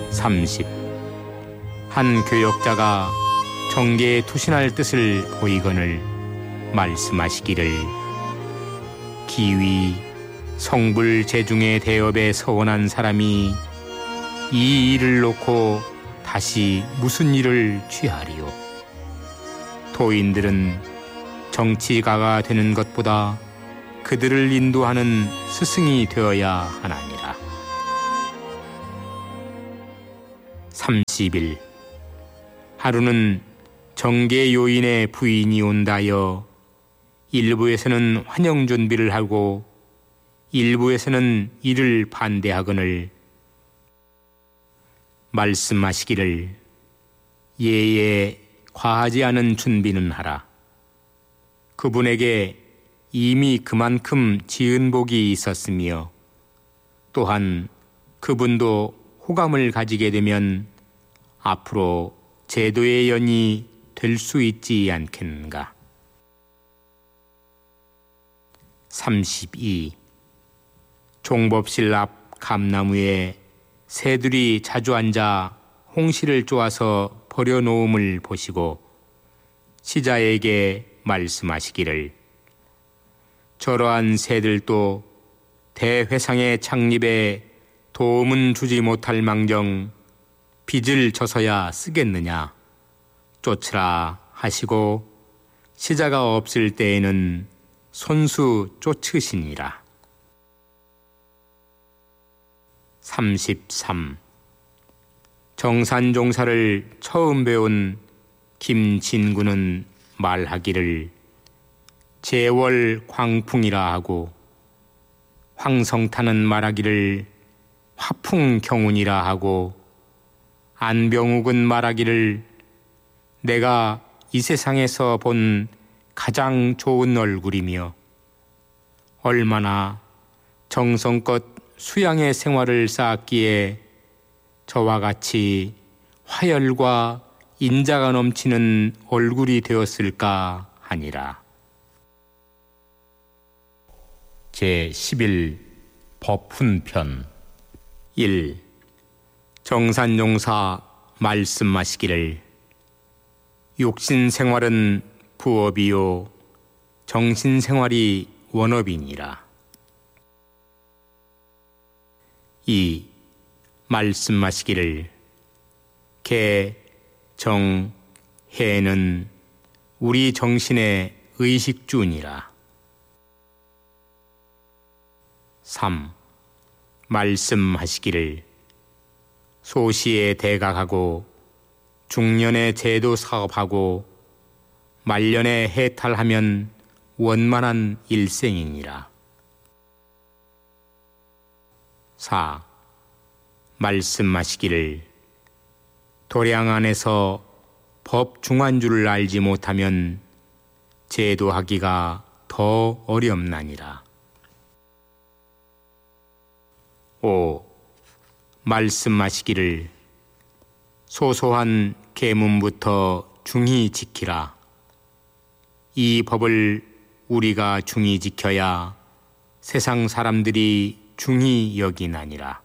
30. 한 교역자가 정계에 투신할 뜻을 보이거늘 말씀하시기를 기위 성불 제중의 대업에 서원한 사람이 이 일을 놓고 다시 무슨 일을 취하리요. 도인들은 정치가가 되는 것보다 그들을 인도하는 스승이 되어야 하나니라. 30일. 하루는 정계 요인의 부인이 온다여 일부에서는 환영 준비를 하고 일부에서는 이를 반대하거늘 말씀하시기를 예에 과하지 않은 준비는 하라. 그분에게 이미 그만큼 지은 복이 있었으며 또한 그분도 호감을 가지게 되면 앞으로 제도의 연이 될 수 있지 않겠는가. 32. 종법실 앞 감나무에 새들이 자주 앉아 홍시를 쪼아서 버려놓음을 보시고 시자에게 말씀하시기를 저러한 새들도 대회상의 창립에 도움은 주지 못할 망정 빚을 져서야 쓰겠느냐 쫓으라 하시고 시자가 없을 때에는 손수 쫓으시니라. 33. 정산종사를 처음 배운 김진구는 말하기를 제월 광풍이라 하고 황성타는 말하기를 화풍경운이라 하고 안병욱은 말하기를 내가 이 세상에서 본 가장 좋은 얼굴이며 얼마나 정성껏 수양의 생활을 쌓았기에 저와 같이 화열과 인자가 넘치는 얼굴이 되었을까 하니라. 제11 법훈편 1. 정산용사 말씀하시기를 육신생활은 부업이요 정신생활이 원업이니라. 2. 말씀하시기를 개, 정, 해는 우리 정신의 의식주니라. 3. 말씀하시기를 소시에 대각하고 중년에 제도 사업하고 말년에 해탈하면 원만한 일생이니라. 4. 말씀하시기를 도량 안에서 법 중한줄을 알지 못하면 제도하기가 더 어렵나니라. 5. 말씀하시기를 소소한 계문부터 중히 지키라. 이 법을 우리가 중히 지켜야 세상 사람들이 중히 여기나니라.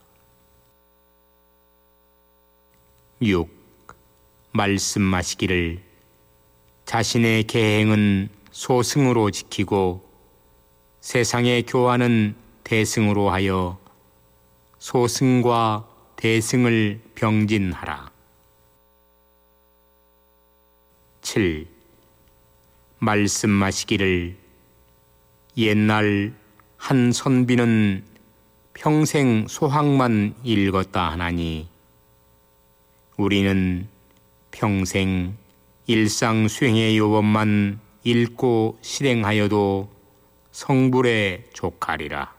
6. 말씀하시기를 자신의 계행은 소승으로 지키고 세상의 교화는 대승으로 하여 소승과 대승을 병진하라. 7. 말씀하시기를 옛날 한 선비는 평생 소학만 읽었다 하나니 우리는 평생 일상 수행의 요법만 읽고 실행하여도 성불에 족하리라.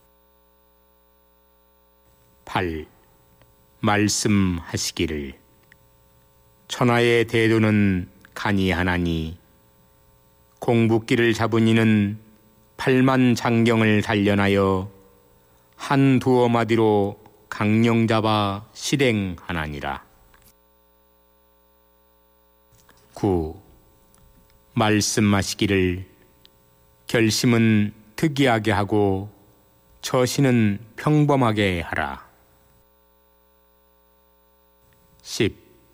8. 말씀하시기를 천하의 대도는 간이 하나니 공부길을 잡은 이는 8만 장경을 단련하여 한 두어마디로 강령 잡아 실행하나니라. 9. 말씀하시기를 결심은 특이하게 하고 처신은 평범하게 하라. 10.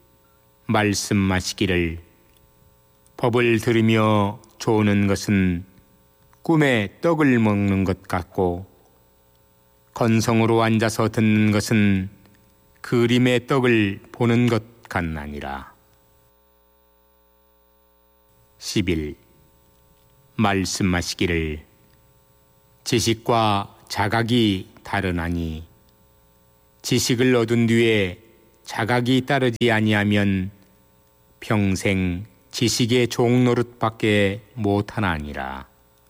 말씀하시기를 법을 들으며 조는 것은 꿈에 떡을 먹는 것 같고 건성으로 앉아서 듣는 것은 그림의 떡을 보는 것 같나니라. 11. 말씀하시기를 지식과 자각이 다르나니 지식을 얻은 뒤에 자각이 따르지 아니하면 평생 지식의 종노릇밖에 못하나니라.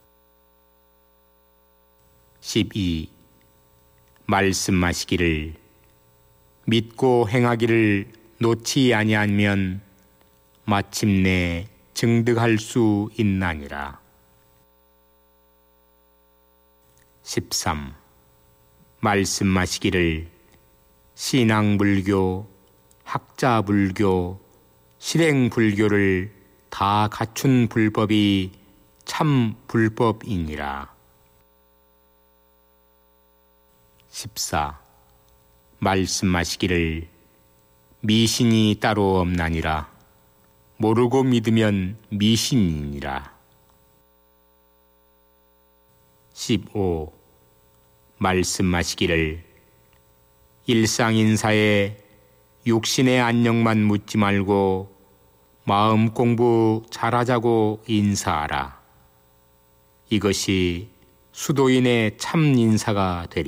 12. 말씀하시기를 믿고 행하기를 놓지 아니하면 마침내 증득할 수 있나니라. 13. 말씀하시기를 신앙불교, 학자불교, 실행불교를 다 갖춘 불법이 참 불법이니라. 14. 말씀하시기를 미신이 따로 없나니라. 모르고 믿으면 미신이니라. 15. 말씀하시기를 일상인사에 육신의 안녕만 묻지 말고 마음 공부 잘하자고 인사하라. 이것이 수도인의 참 인사가 되리라.